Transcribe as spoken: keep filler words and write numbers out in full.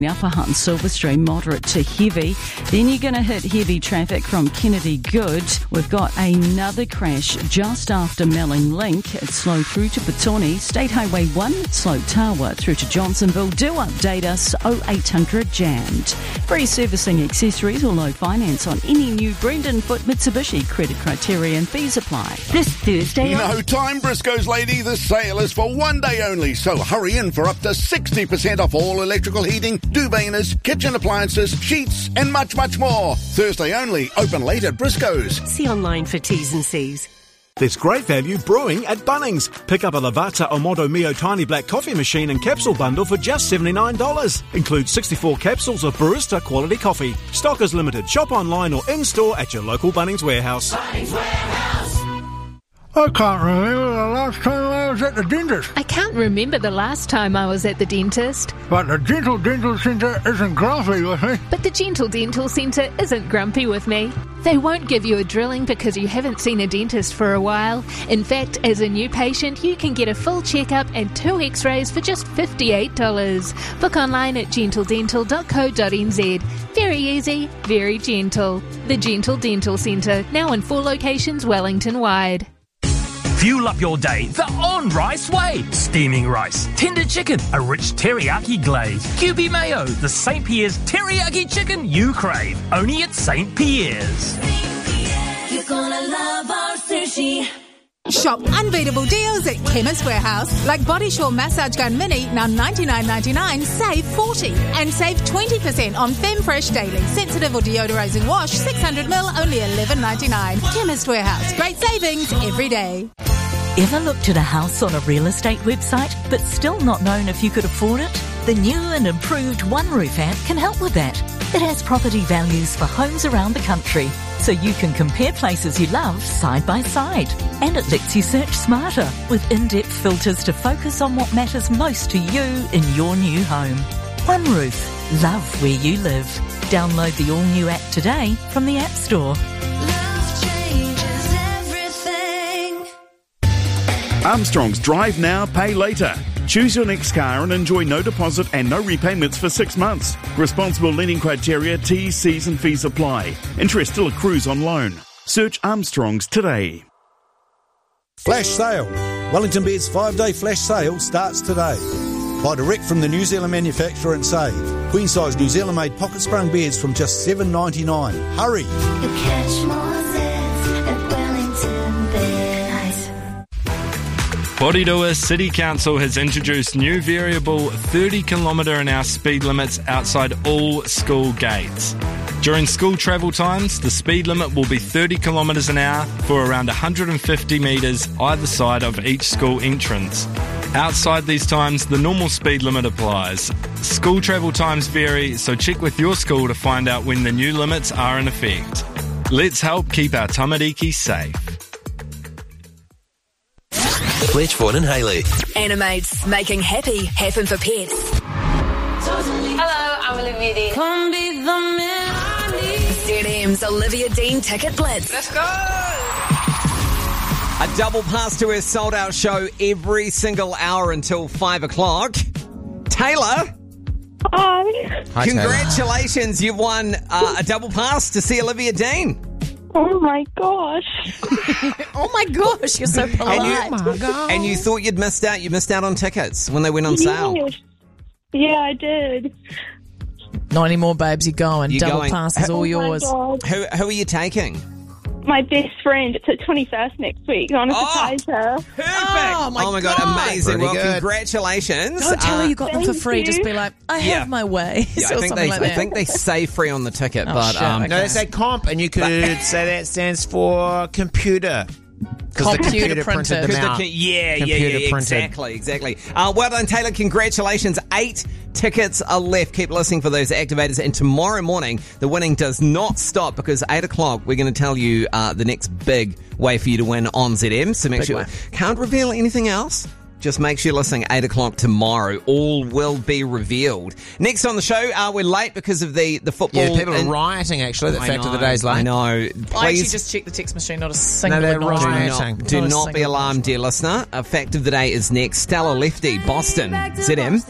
Upper Hutt and Silver Stream, moderate to heavy. Then you're going to hit heavy traffic from Kennedy Good. We've got another crash just after Melling Link. It's slow through to Petone. State Highway one, slow Tawa through to Johnsonville. Do update us, oh eight hundred jammed. Free servicing accessories or low finance on any new Brendan Foot Mitsubishi. Credit criteria and fees apply. This Thursday... No time, Briscoe's lady. This sale is for one day only, so hurry in for up to sixty percent off all electrical heating, duveiners, kitchen appliances, sheets, and much, much more. Thursday only, open late at Briscoe's. See online for T's and C's. There's great value brewing at Bunnings. Pick up a Lavazza Omoto Mio Tiny Black Coffee Machine and Capsule Bundle for just seventy-nine dollars. Includes sixty-four capsules of Barista quality coffee. Stock is limited. Shop online or in-store at your local Bunnings warehouse. Bunnings Warehouse. I can't remember the last time I was at the dentist. I can't remember the last time I was at the dentist. But the Gentle Dental Centre isn't grumpy with me. But the Gentle Dental Centre isn't grumpy with me. They won't give you a drilling because you haven't seen a dentist for a while. In fact, as a new patient, you can get a full checkup and two x-rays for just fifty-eight dollars. Book online at gentle dental dot co dot n z. Very easy, very gentle. The Gentle Dental Centre, now in four locations Wellington-wide. Fuel up your day the on-rice way. Steaming rice, tender chicken, a rich teriyaki glaze, Q B mayo, the Saint Pierre's teriyaki chicken you crave. Only at Saint Pierre's. You're gonna love our sushi. Shop unbeatable deals at Chemist Warehouse. Like Body Shore Massage Gun Mini, now ninety-nine ninety-nine, save forty. And save twenty percent on FemFresh Daily Sensitive or Deodorizing Wash, six hundred milliliters, only eleven ninety-nine. Chemist Warehouse. Great savings every day. Ever looked at a house on a real estate website but still not known if you could afford it? The new and improved One Roof app can help with that. It has property values for homes around the country, so you can compare places you love side by side. And it lets you search smarter with in-depth filters to focus on what matters most to you in your new home. One Roof. Love where you live. Download the all-new app today from the App Store. Armstrong's Drive Now, Pay Later. Choose your next car and enjoy no deposit and no repayments for six months. Responsible lending criteria, T's, C's and fees apply. Interest still accrues on loan. Search Armstrong's today. Flash sale. Wellington Beds five-day flash sale starts today. Buy direct from the New Zealand manufacturer and save. Queen size New Zealand made pocket sprung beds from just seven ninety-nine. Hurry! You catch more zits at Wellington Beds. Porirua City Council has introduced new variable thirty kilometre an hour speed limits outside all school gates. During school travel times, the speed limit will be thirty kilometres an hour for around one hundred fifty metres either side of each school entrance. Outside these times, the normal speed limit applies. School travel times vary, so check with your school to find out when the new limits are in effect. Let's help keep our tamariki safe. Fletchford and Haley. Animates, making happy happen for pets. Hello, I'm Olivia Dean. Come be the man I need. Z M's Olivia Dean Ticket Blitz. Let's go! A double pass to her sold-out show every single hour until five o'clock. Taylor. Hi. Hi Congratulations, Taylor. You've won uh, a double pass to see Olivia Dean. Oh my gosh. Oh my gosh, you're so polite. And you, oh my God. and you thought you'd missed out. You missed out on tickets when they went on yes. sale. Yeah, I did. Not anymore, babes. You're going. You're Double going. pass is oh all yours. Who, who are you taking? My best friend. It's her twenty-first next week. I want to Oh, surprise her. Perfect. Oh, my oh my God, God. amazing. Pretty Well, good. congratulations. Don't tell Uh, her you got them for thank free. you. Just be like, I Yeah. have my way. Yeah, I Or think something they, like I that. think they say free on the ticket, Oh, but shit, um, okay. No, they say comp, and you could say that stands for computer. Because the Computer computer printed, printed. them out. The, yeah, yeah, Computer yeah, printed. exactly, exactly. Uh, well done, Taylor. Congratulations. Eight tickets are left. Keep listening for those activators. And tomorrow morning, the winning does not stop because eight o'clock, we're going to tell you uh, the next big way for you to win on Z M. So make Big sure, way. can't reveal anything else. Just make sure you're listening eight o'clock tomorrow. All will be revealed. Next on the show, uh, we're late because of the, the football. Yeah, people and- are rioting, actually. The I fact of the know, day's late. I know. I actually Please just checked the text machine. Not a single No, they're acknowledgement. rioting. do Not a not be single alarmed, dear listener. A fact of the day is next. Stella Lefty, Boston, Z M.